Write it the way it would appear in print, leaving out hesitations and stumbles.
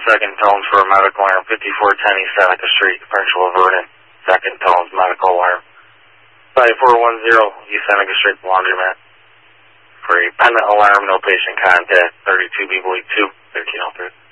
second tones for a medical alarm, 5410 East Seneca Street, Prince of Vernon. Second tones, medical alarm. 5410 East Seneca Street, laundromat. For a pendant alarm, no patient contact, 32B Boy 2, 1303.